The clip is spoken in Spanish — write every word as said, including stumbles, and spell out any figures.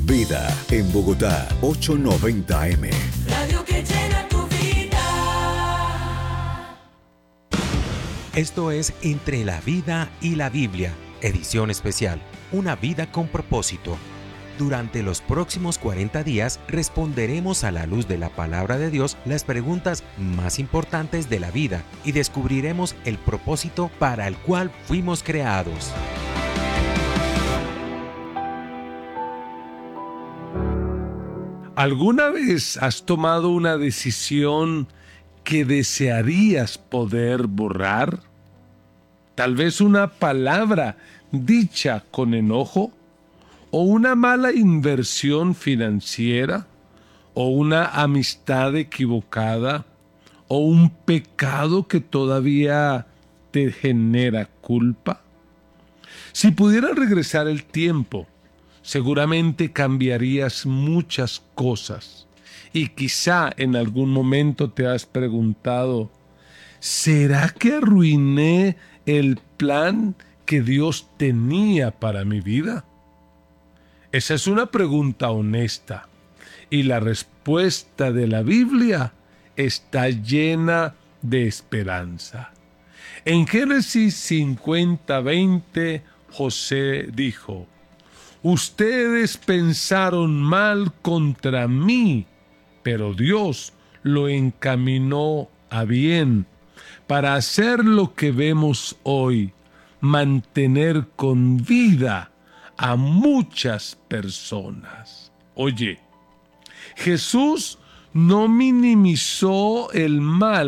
Vida en Bogotá, ochocientos noventa A M. Radio que llena tu vida. Esto es Entre la Vida y la Biblia, edición especial, una vida con propósito. Durante los próximos cuarenta días responderemos a la luz de la palabra de Dios las preguntas más importantes de la vida y descubriremos el propósito para el cual fuimos creados. ¿Alguna vez has tomado una decisión que desearías poder borrar? Tal vez una palabra dicha con enojo, o una mala inversión financiera, o una amistad equivocada, o un pecado que todavía te genera culpa. Si pudieras regresar el tiempo, seguramente cambiarías muchas cosas. Y quizá en algún momento te has preguntado, ¿será que arruiné el plan que Dios tenía para mi vida? Esa es una pregunta honesta, y la respuesta de la Biblia está llena de esperanza. En Génesis cincuenta veinte, José dijo: ustedes pensaron mal contra mí, pero Dios lo encaminó a bien para hacer lo que vemos hoy, mantener con vida a muchas personas. Oye, Jesús no minimizó el mal